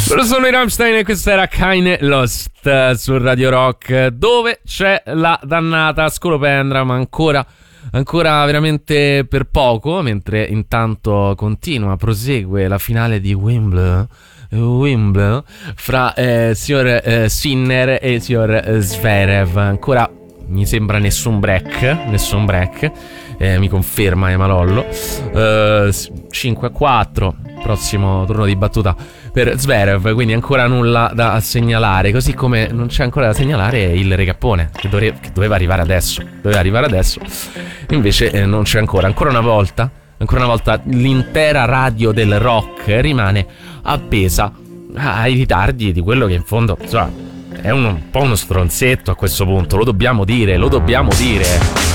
Sono i Rammstein e questa era Keine Lost su Radio Rock, dove c'è la dannata scolopendra, ma ancora veramente per poco, mentre intanto prosegue la finale di Wimbledon fra signor Sinner e signor Zverev. Ancora mi sembra nessun break. Mi conferma Emalollo. 5-4, prossimo turno di battuta per Zverev, quindi ancora nulla da segnalare, così come non c'è ancora da segnalare il recappone che doveva arrivare adesso, invece non c'è ancora una volta l'intera radio del rock rimane appesa ai ritardi di quello che in fondo, insomma, è un po' uno stronzetto a questo punto, lo dobbiamo dire.